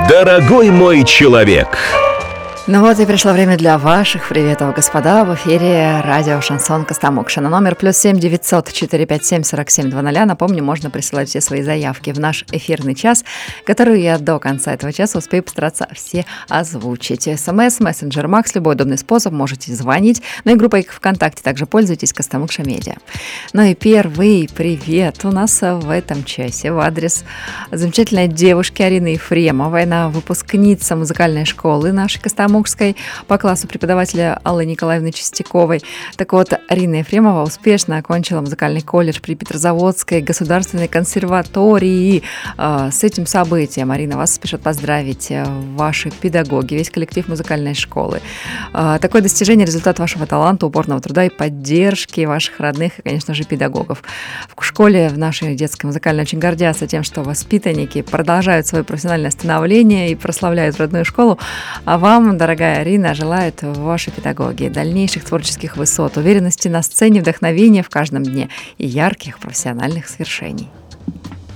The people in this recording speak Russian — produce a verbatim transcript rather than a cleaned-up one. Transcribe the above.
Дорогой мой человек. Ну вот и пришло время для ваших приветов, господа. В эфире радио «Шансон Костомукша». На номер плюс семь девятьсот четыре пять семь сорок семь двадцать. Напомню, можно присылать все свои заявки в наш эфирный час, который я до конца этого часа успею постараться все озвучить. СМС, мессенджер Макс, любой удобный способ, можете звонить. Ну и группой ВКонтакте также пользуйтесь, Костомукша Медиа. Ну и первый привет у нас в этом часе в адрес замечательной девушки Арины Ефремовой. Она выпускница музыкальной школы нашей Костомукши по классу преподавателя Аллы Николаевны Чистяковой. Так вот, Арина Ефремова успешно окончила музыкальный колледж при Петрозаводской государственной консерватории. С этим событием, Арина, вас спешат поздравить ваши педагоги, весь коллектив музыкальной школы. Такое достижение — результат вашего таланта, упорного труда и поддержки ваших родных и, конечно же, педагогов. В школе в нашей детской музыкальной очень гордятся тем, что воспитанники продолжают свое профессиональное становление и прославляют родную школу. А вам, дорогая Арина, желают ваши педагоги дальнейших творческих высот, уверенности на сцене, вдохновения в каждом дне и ярких профессиональных свершений.